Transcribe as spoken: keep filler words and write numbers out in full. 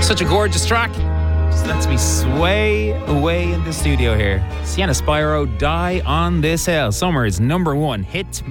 Such a gorgeous track. Just lets me sway away in the studio here. Sienna Spyro, Die on This Hill. Summer's number one hit